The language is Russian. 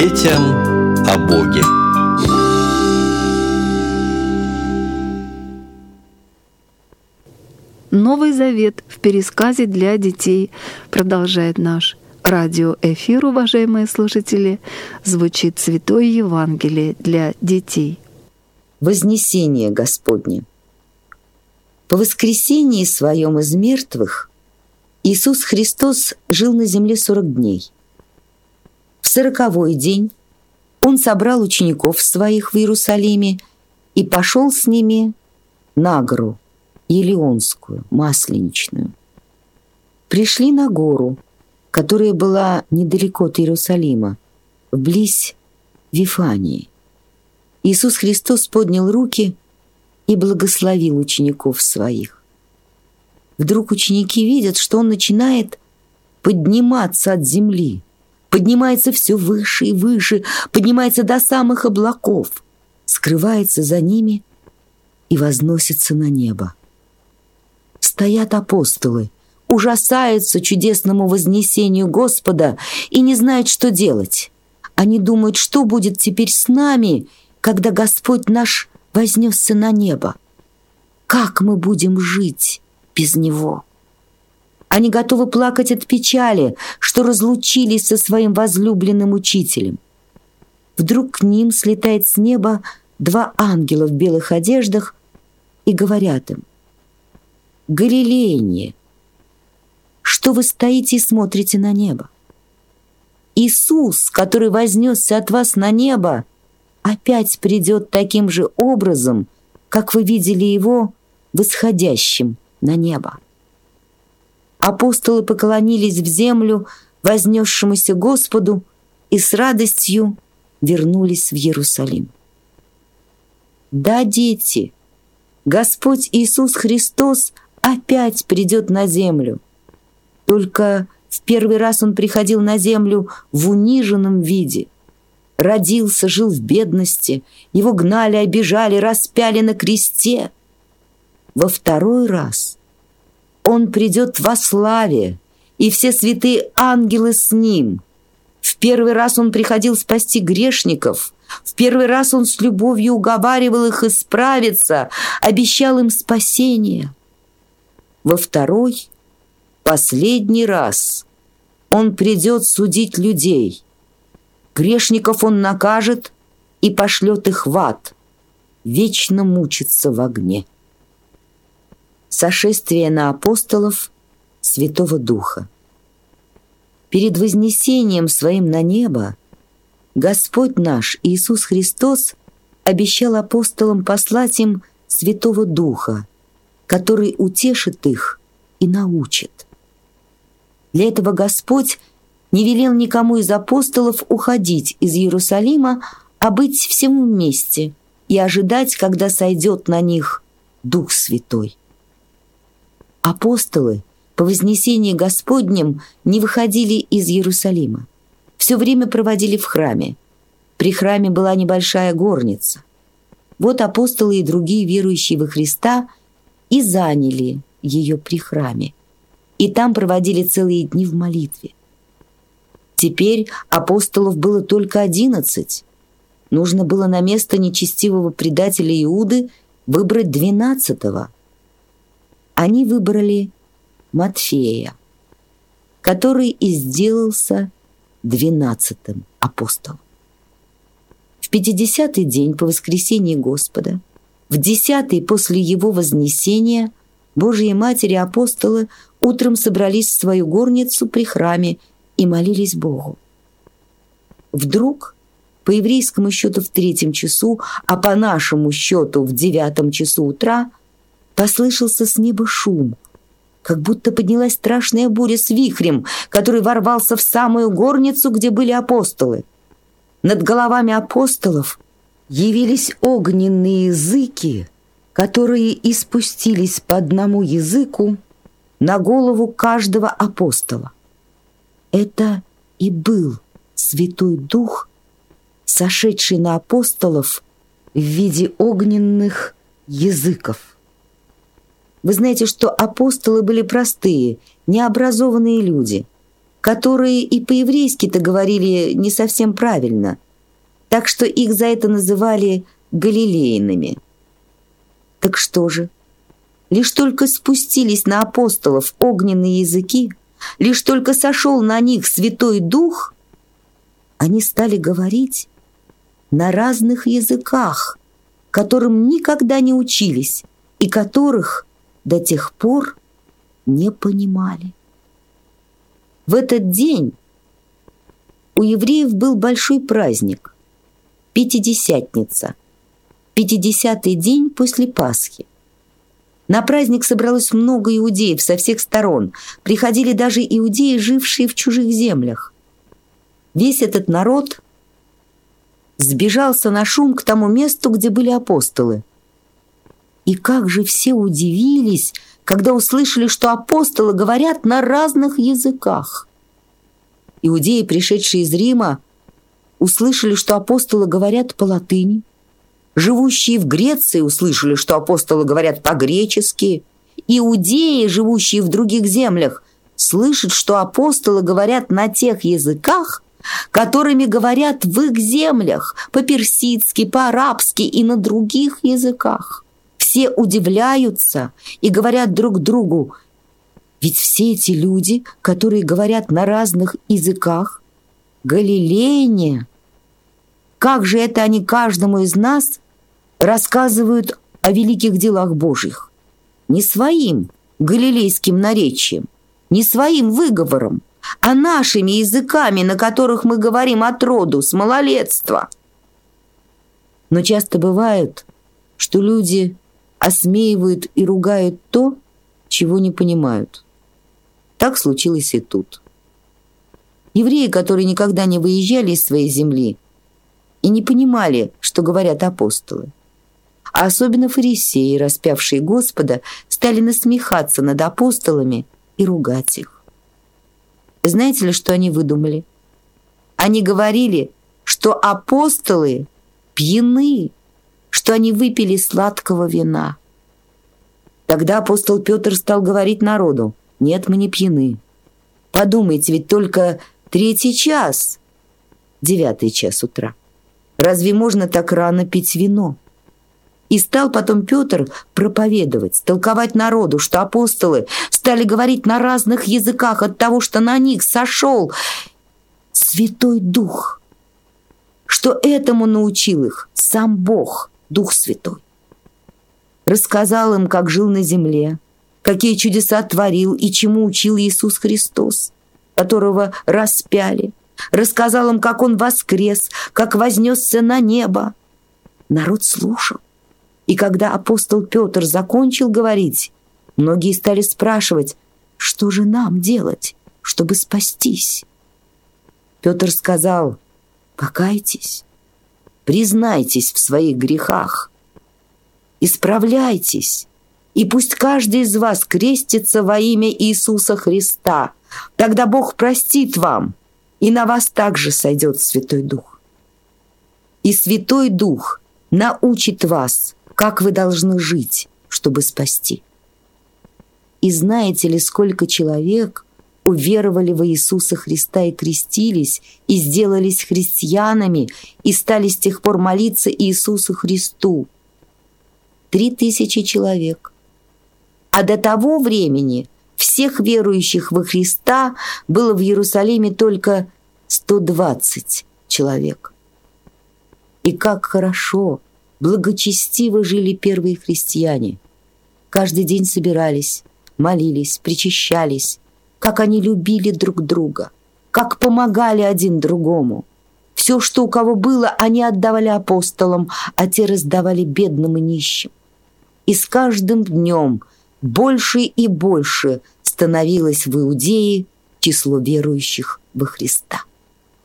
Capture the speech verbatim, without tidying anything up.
Детям о Боге. Новый Завет в пересказе для детей, продолжает наш радиоэфир, уважаемые слушатели, звучит Святое Евангелие для детей. Вознесение Господне. По воскресении Своем из мертвых Иисус Христос жил на земле сорок дней. В сороковой день Он собрал учеников Своих в Иерусалиме и пошел с ними на гору Елеонскую, Масленичную. Пришли на гору, которая была недалеко от Иерусалима, вблизь Вифании. Иисус Христос поднял руки и благословил учеников Своих. Вдруг ученики видят, что Он начинает подниматься от земли, поднимается все выше и выше, поднимается до самых облаков, скрывается за ними и возносится на небо. Стоят апостолы, ужасаются чудесному вознесению Господа и не знают, что делать. Они думают, что будет теперь с нами, когда Господь наш вознесся на небо. Как мы будем жить без Него? Они готовы плакать от печали, что разлучились со своим возлюбленным учителем. Вдруг к ним слетает с неба два ангела в белых одеждах и говорят им: «Галилеяне, что вы стоите и смотрите на небо? Иисус, который вознесся от вас на небо, опять придет таким же образом, как вы видели Его восходящим на небо». Апостолы поклонились в землю вознесшемуся Господу и с радостью вернулись в Иерусалим. Да, дети, Господь Иисус Христос опять придет на землю. Только в первый раз Он приходил на землю в униженном виде. Родился, жил в бедности, Его гнали, обижали, распяли на кресте. Во второй раз Он придет во славе, и все святые ангелы с Ним. В первый раз Он приходил спасти грешников, в первый раз Он с любовью уговаривал их исправиться, обещал им спасение. Во второй, последний раз, Он придет судить людей. Грешников Он накажет и пошлет их в ад, вечно мучиться в огне. Сошествие на апостолов Святого Духа. Перед вознесением Своим на небо Господь наш Иисус Христос обещал апостолам послать им Святого Духа, который утешит их и научит. Для этого Господь не велел никому из апостолов уходить из Иерусалима, а быть всем вместе и ожидать, когда сойдет на них Дух Святой. Апостолы по вознесении Господнем не выходили из Иерусалима. Все время проводили в храме. При храме была небольшая горница. Вот апостолы и другие верующие во Христа и заняли ее при храме. И там проводили целые дни в молитве. Теперь апостолов было только одиннадцать. Нужно было на место нечестивого предателя Иуды выбрать двенадцатого. Они выбрали Матфея, который и сделался двенадцатым апостолом. В пятидесятый день по воскресении Господа, в десятый после Его вознесения, Божьей Матери апостолы утром собрались в свою горницу при храме и молились Богу. Вдруг, по еврейскому счету в третьем часу, а по нашему счету в девятом часу утра, послышался с неба шум, как будто поднялась страшная буря с вихрем, который ворвался в самую горницу, где были апостолы. Над головами апостолов явились огненные языки, которые испустились по одному языку на голову каждого апостола. Это и был Святой Дух, сошедший на апостолов в виде огненных языков. Вы знаете, что апостолы были простые, необразованные люди. которые и по-еврейски-то говорили не совсем правильно, так что их за это называли галилейными. Так что же? Лишь только спустились на апостолов огненные языки, лишь только сошел на них Святой Дух, они стали говорить на разных языках, которым никогда не учились и которых до тех пор не понимали. В этот день у евреев был большой праздник – Пятидесятница, пятидесятый день после Пасхи. На праздник собралось много иудеев со всех сторон, приходили даже иудеи, жившие в чужих землях. Весь этот народ сбежался на шум к тому месту, где были апостолы. И как же все удивились, когда услышали, что апостолы говорят на разных языках. Иудеи, пришедшие из Рима, услышали, что апостолы говорят по-латыни. Живущие в Греции услышали, что апостолы говорят по-гречески. Иудеи, живущие в других землях, слышат, что апостолы говорят на тех языках, которыми говорят в их землях, по-персидски, по-арабски и на других языках. Все удивляются и говорят друг другу: ведь все эти люди, которые говорят на разных языках, галилеяне. Как же это они каждому из нас рассказывают о великих делах Божьих? Не своим галилейским наречием, не своим выговором, а нашими языками, на которых мы говорим от роду, с малолетства. Но часто бывает, что люди осмеивают и ругают то, чего не понимают. Так случилось и тут. Евреи, которые никогда не выезжали из своей земли и не понимали, что говорят апостолы, а особенно фарисеи, распявшие Господа, стали насмехаться над апостолами и ругать их. Знаете ли, что они выдумали? Они говорили, что апостолы пьяны, что они выпили сладкого вина. Тогда апостол Петр стал говорить народу: нет, мы не пьяны. Подумайте, ведь только третий час, девятый час утра. Разве можно так рано пить вино? И стал потом Петр проповедовать, толковать народу, что апостолы стали говорить на разных языках от того, что на них сошел Святой Дух, что этому научил их сам Бог, Дух Святой. Рассказал им, как жил на земле, какие чудеса творил и чему учил Иисус Христос, которого распяли. Рассказал им, как Он воскрес, как вознесся на небо. Народ слушал. И когда апостол Петр закончил говорить, многие стали спрашивать, что же нам делать, чтобы спастись. Петр сказал: покайтесь, признайтесь в своих грехах, исправляйтесь, и пусть каждый из вас крестится во имя Иисуса Христа. Тогда Бог простит вам, и на вас также сойдет Святой Дух. И Святой Дух научит вас, как вы должны жить, чтобы спасти. И знаете ли, сколько человек уверовали во Иисуса Христа и крестились, и сделались христианами, и стали с тех пор молиться Иисусу Христу? Три тысячи человек. А до того времени всех верующих во Христа было в Иерусалиме только сто двадцать человек. И как хорошо, благочестиво жили первые христиане. Каждый день собирались, молились, причащались, как они любили друг друга, как помогали один другому. Все, что у кого было, они отдавали апостолам, а те раздавали бедным и нищим. И с каждым днем больше и больше становилось в Иудее число верующих во Христа.